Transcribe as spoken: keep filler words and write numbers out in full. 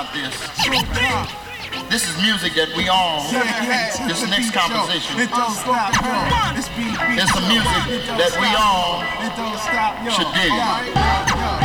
about this. This is music that we all, this next composition, it's the music that we all should dig.